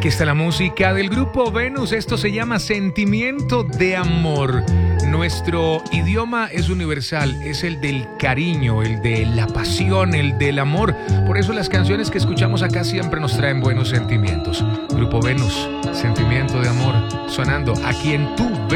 Aquí está la música del grupo Venus. Esto se llama Sentimiento de Amor. Nuestro idioma es universal, es el del cariño, el de la pasión, el del amor. Por eso las canciones que escuchamos acá siempre nos traen buenos sentimientos. Grupo Venus, Sentimiento de Amor, sonando aquí en Tu